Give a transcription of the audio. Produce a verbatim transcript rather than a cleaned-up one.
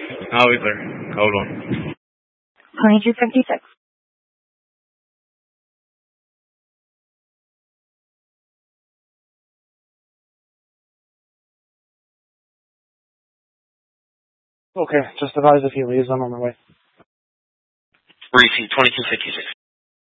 I'll be there. Hold on. twenty-two fifty-six. Okay, just advise if he leaves, I'm on my way. Repeat, twenty-two fifty-six.